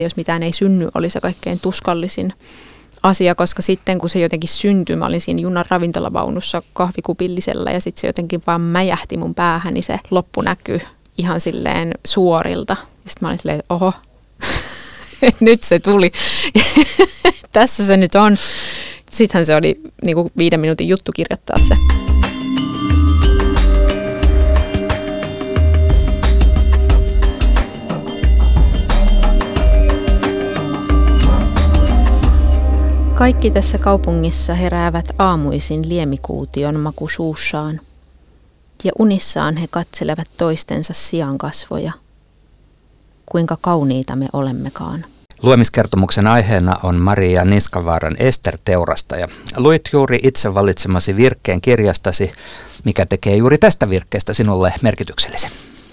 Jos mitään ei synny, oli se kaikkein tuskallisin asia, koska sitten kun se jotenkin syntyi, mä olin siinä junan ravintolavaunussa kahvikupillisella ja sitten se jotenkin vaan mäjähti mun päähän, niin se loppu näkyi ihan silleen suorilta. Sitten mä olin silleen, että oho, nyt se tuli. Tässä se nyt on. Sittenhän se oli niin kuin 5 minuutin juttu kirjoittaa se. Kaikki tässä kaupungissa heräävät aamuisin liemikuution maku suussaan, ja unissaan he katselevat toistensa siankasvoja. Kuinka kauniita me olemmekaan. Luemiskertomuksen aiheena on Maria Niskavaaran Ester-teurastaja. Luit juuri itse valitsemasi virkkeen kirjastasi, mikä tekee juuri tästä virkkeestä sinulle merkityksellisen.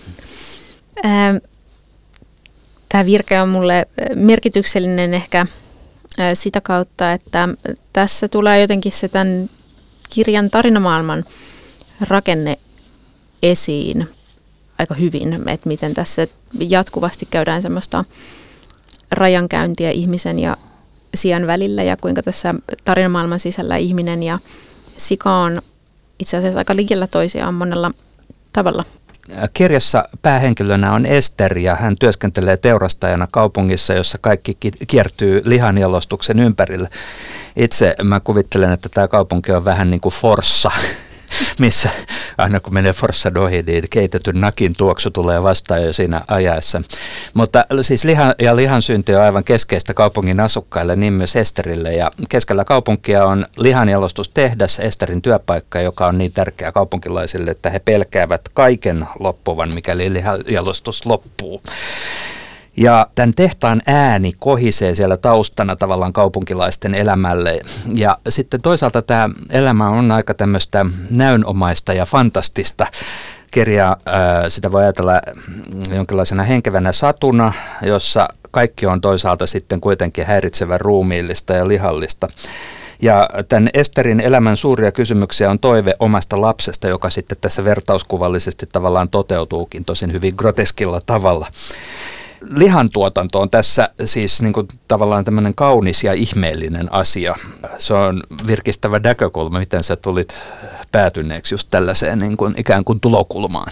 Tämä virke on mulle merkityksellinen ehkä sitä kautta, että tässä tulee jotenkin se tämän kirjan tarinamaailman rakenne esiin aika hyvin, että miten tässä jatkuvasti käydään semmoista rajankäyntiä ihmisen ja sian välillä ja kuinka tässä tarinamaailman sisällä ihminen ja sika on itse asiassa aika likellä toisiaan monella tavalla. Kirjassa päähenkilönä on Ester ja hän työskentelee teurastajana kaupungissa, jossa kaikki kiertyy lihanjalostuksen ympärille. Itse mä kuvittelen, että tämä kaupunki on vähän niin kuin Forssa, missä aina kun menee Forssan ohi, niin keitetyn nakin tuoksu tulee vastaan jo siinä ajaessa. Mutta siis lihansynti on aivan keskeistä kaupungin asukkaille, niin myös Esterille. Ja keskellä kaupunkia on lihanjalostustehdas, Esterin työpaikka, joka on niin tärkeä kaupunkilaisille, että he pelkäävät kaiken loppuvan, mikäli lihanjalostus loppuu. Ja tämän tehtaan ääni kohisee siellä taustana tavallaan kaupunkilaisten elämälle. Ja sitten toisaalta tämä elämä on aika tämmöistä näynomaista ja fantastista. Kirja, sitä voi ajatella jonkinlaisena henkevänä satuna, jossa kaikki on toisaalta sitten kuitenkin häiritsevän ruumiillista ja lihallista. Ja tämän Esterin elämän suuria kysymyksiä on toive omasta lapsesta, joka sitten tässä vertauskuvallisesti tavallaan toteutuukin tosin hyvin groteskilla tavalla. Lihantuotanto on tässä siis niin kuin tavallaan tämmöinen kaunis ja ihmeellinen asia. Se on virkistävä näkökulma, miten sä tulit päätyneeksi just tällaiseen niin kuin ikään kuin tulokulmaan.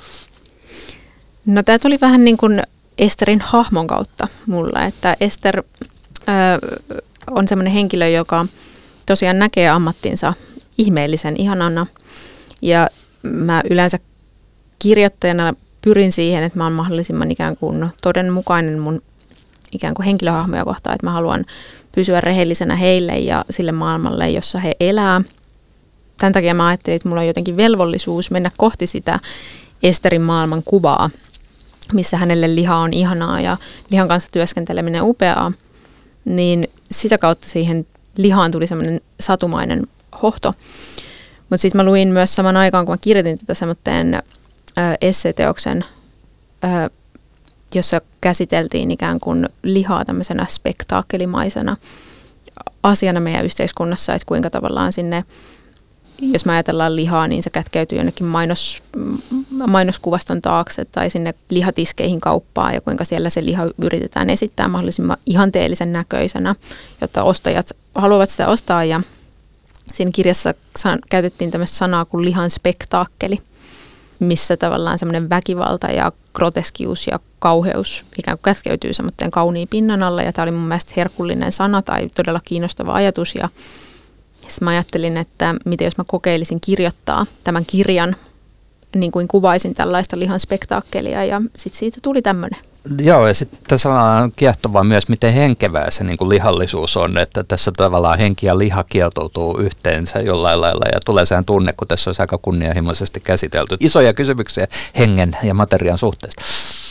No tämä tuli vähän niin kuin Esterin hahmon kautta mulle, että Ester on semmoinen henkilö, joka tosiaan näkee ammattinsa ihmeellisen ihanana ja mä yleensä kirjoittajana pyrin siihen, että mä oon mahdollisimman ikään kuin todenmukainen mun ikään kuin henkilöhahmoja kohtaan, että mä haluan pysyä rehellisenä heille ja sille maailmalle, jossa he elää. Tämän takia mä ajattelin, että mulla on jotenkin velvollisuus mennä kohti sitä Esterin maailman kuvaa, missä hänelle liha on ihanaa ja lihan kanssa työskenteleminen upeaa. Niin sitä kautta siihen lihaan tuli semmoinen satumainen hohto. Mutta sitten mä luin myös saman aikaan, kun mä kirjoitin tätä semmoinen esseeteoksen, jossa käsiteltiin ikään kuin lihaa tämmöisenä spektaakkelimaisena asiana meidän yhteiskunnassa, että kuinka tavallaan sinne, jos me ajatellaan lihaa, niin se kätkeytyy jonnekin mainoskuvaston taakse tai sinne lihatiskeihin kauppaan ja kuinka siellä se liha yritetään esittää mahdollisimman ihanteellisen näköisenä, jotta ostajat haluavat sitä ostaa ja siinä kirjassa käytettiin tämmöistä sanaa kuin lihan spektaakkeli, missä tavallaan semmoinen väkivalta ja groteskius ja kauheus ikään kuin kätkeytyy semmoinen kauniin pinnan alla. Ja tämä oli mun mielestä herkullinen sana tai todella kiinnostava ajatus. Ja sitten mä ajattelin, että miten jos mä kokeilisin kirjoittaa tämän kirjan, niin kuin kuvaisin tällaista lihan spektaakkelia. Ja sitten siitä tuli tämmöinen. Joo, ja sitten tässä on kiehtovaa myös, miten henkevää se niin kuin lihallisuus on, että tässä tavallaan henki ja liha kietoutuu yhteensä jollain lailla ja tulee sehän tunne, kun tässä on aika kunnianhimoisesti käsitelty isoja kysymyksiä hengen ja materiaan suhteesta.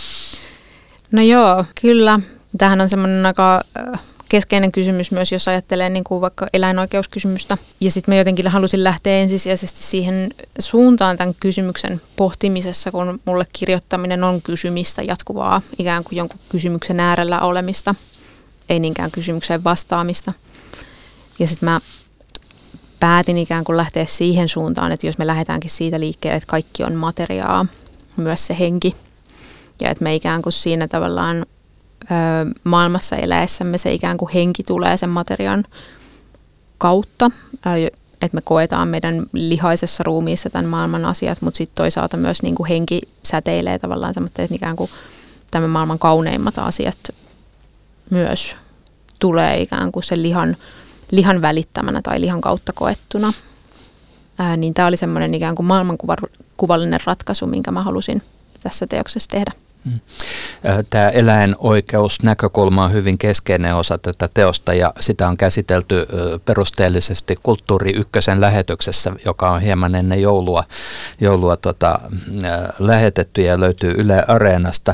No joo, kyllä. Tämähän on semmoinen aika keskeinen kysymys myös, jos ajattelee niin kuin vaikka eläinoikeuskysymystä. Ja sitten mä jotenkin halusin lähteä ensisijaisesti siihen suuntaan tämän kysymyksen pohtimisessa, kun mulle kirjoittaminen on kysymistä jatkuvaa, ikään kuin jonkun kysymyksen äärellä olemista, ei niinkään kysymykseen vastaamista. Ja sitten mä päätin ikään kuin lähteä siihen suuntaan, että jos me lähdetäänkin siitä liikkeelle, että kaikki on materiaa, myös se henki, ja että me ikään kuin siinä tavallaan maailmassa eläessämme se ikään kuin henki tulee sen materiaan kautta, että me koetaan meidän lihaisessa ruumiissa tämän maailman asiat, mutta sitten toisaalta myös niin kuin henki säteilee tavallaan semmoista, että ikään kuin tämän maailman kauneimmat asiat myös tulee ikään kuin sen lihan välittämänä tai lihan kautta koettuna. Niin tämä oli semmoinen ikään kuin maailmankuvallinen ratkaisu, minkä mä halusin tässä teoksessa tehdä. Tämä eläinoikeusnäkökulma on hyvin keskeinen osa tätä teosta ja sitä on käsitelty perusteellisesti Kulttuuri Ykkösen lähetyksessä, joka on hieman ennen joulua lähetetty ja löytyy Yle Areenasta.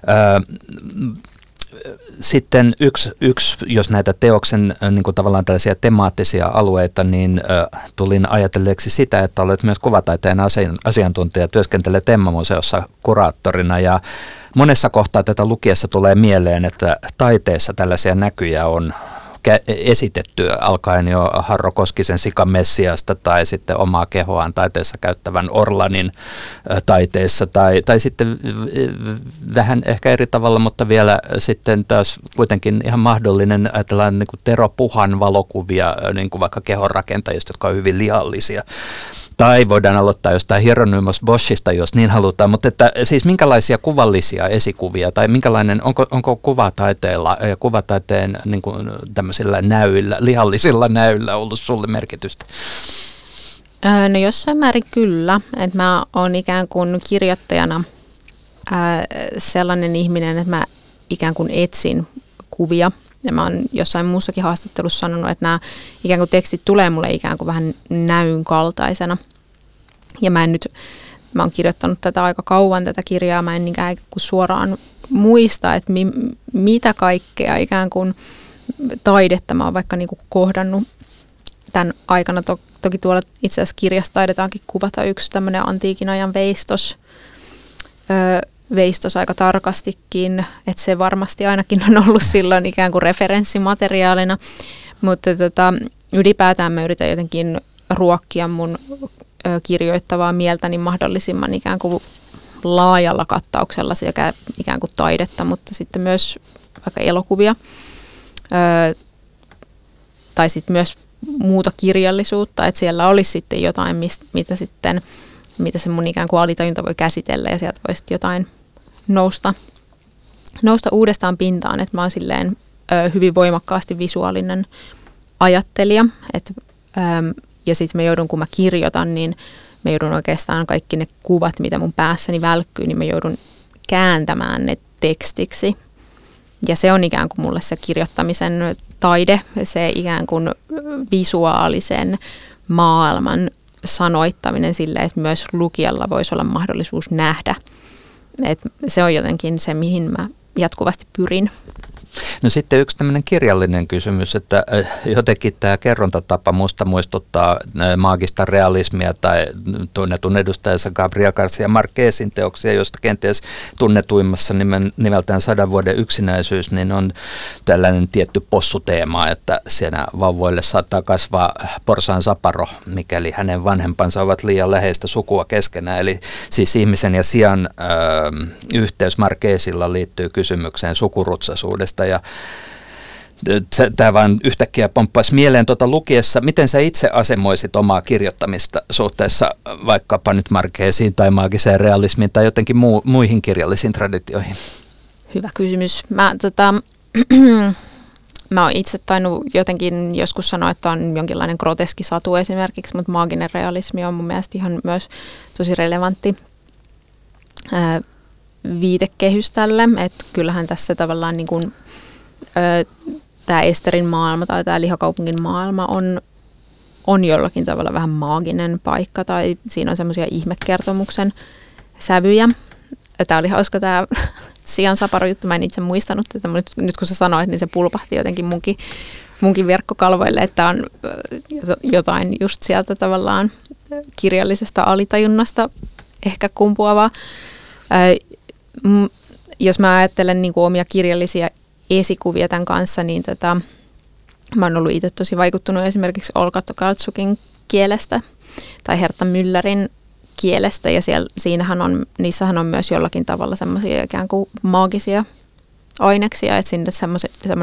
Sitten yksi, jos näitä teoksen niin kuin tavallaan tällaisia temaattisia alueita, niin tulin ajatelleeksi sitä, että olet myös kuvataiteen asiantuntija, työskentelet Emma-museossa kuraattorina ja monessa kohtaa tätä lukiessa tulee mieleen, että taiteessa tällaisia näkyjä on esitetty alkaen jo Harro Koskisen Sika Messiasta tai sitten omaa kehoaan taiteessa käyttävän Orlanin taiteessa tai sitten vähän ehkä eri tavalla, mutta vielä sitten taas kuitenkin ihan mahdollinen ajatellaan niin kuin Tero Puhan valokuvia niin kuin vaikka kehonrakentajista, jotka on hyvin lihallisia. Tai voidaan aloittaa jostain Hieronymus Boschista, jos niin halutaan, mutta että siis minkälaisia kuvallisia esikuvia tai minkälainen, onko kuvataiteella ja kuvataiteen niin kuin tämmöisillä näyillä, lihallisilla näyillä ollut sulle merkitystä? No jossain määrin kyllä, että mä oon ikään kuin kirjoittajana sellainen ihminen, että mä ikään kuin etsin kuvia. Ja mä oon jossain muussakin haastattelussa sanonut, että nämä ikään kuin tekstit tulee mulle ikään kuin vähän näyn kaltaisena. Ja mä oon kirjoittanut tätä aika kauan tätä kirjaa, mä en ikään kuin suoraan muista, että mitä kaikkea ikään kuin taidetta mä oon vaikka niin kuin kohdannut tämän aikana. Toki tuolla itse asiassa kirjassa taidetaankin kuvata yksi tämmöinen antiikin ajan veistos aika tarkastikin, että se varmasti ainakin on ollut silloin ikään kuin referenssimateriaalina, mutta ylipäätään mä yritän jotenkin ruokkia mun kirjoittavaa mieltäni mahdollisimman ikään kuin laajalla kattauksella sekä ikään kuin taidetta, mutta sitten myös vaikka elokuvia tai sitten myös muuta kirjallisuutta, että siellä olisi sitten jotain, mitä se mun ikään kuin alitajunta voi käsitellä ja sieltä voi sitten jotain nousta uudestaan pintaan, että mä oon silleen hyvin voimakkaasti visuaalinen ajattelija, ja sitten kun mä kirjoitan, niin mä joudun oikeastaan kaikki ne kuvat, mitä mun päässäni välkkyy, niin mä joudun kääntämään ne tekstiksi. Ja se on ikään kuin mulle se kirjoittamisen taide, se ikään kuin visuaalisen maailman sanoittaminen sille, että myös lukijalla voisi olla mahdollisuus nähdä. Et se on jotenkin se, mihin mä jatkuvasti pyrin. No sitten yksi tämmöinen kirjallinen kysymys, että jotenkin tämä kerrontatapa musta muistuttaa maagista realismia tai tunnetun edustajansa Gabriel García Márquezin teoksia, josta kenties tunnetuimmassa nimeltään 100 vuoden yksinäisyys, niin on tällainen tietty possuteema, että siinä vauvoille saattaa kasvaa porsaan saparo, mikäli hänen vanhempansa ovat liian läheistä sukua keskenään. Eli siis ihmisen ja sian yhteys Márquezilla liittyy kysymykseen sukurutsaisuudesta. Ja tämä vaan yhtäkkiä pomppasi mieleen lukiessa. Miten sä itse asemoisit omaa kirjoittamista suhteessa vaikkapa nyt Márqueziin tai maagiseen realismiin tai jotenkin muihin kirjallisiin traditioihin? Hyvä kysymys. Mä oon itse tainnut jotenkin joskus sanoa, että on jonkinlainen groteski satu esimerkiksi, mutta maaginen realismi on mun mielestä ihan myös tosi relevantti viitekehys tälle. Että kyllähän tässä tavallaan niin kuin tämä Esterin maailma tai tämä Lihakaupungin maailma on jollakin tavalla vähän maaginen paikka tai siinä on semmoisia ihmekertomuksen sävyjä. Tämä oli hauska tämä sian saparojuttu, mä en itse muistanut tätä, mutta nyt kun sä sanoit, niin se pulpahti jotenkin munkin verkkokalvoille, että on jotain just sieltä tavallaan kirjallisesta alitajunnasta ehkä kumpuavaa. Jos mä ajattelen niin kuin omia kirjallisia esikuvia tämän kanssa, niin mä oon ollut itse tosi vaikuttunut esimerkiksi Olga Tokarczukin kielestä tai Herta Müllerin kielestä, ja niissähän on myös jollakin tavalla semmoisia ikään kuin maagisia aineksia, että sinne semmoinen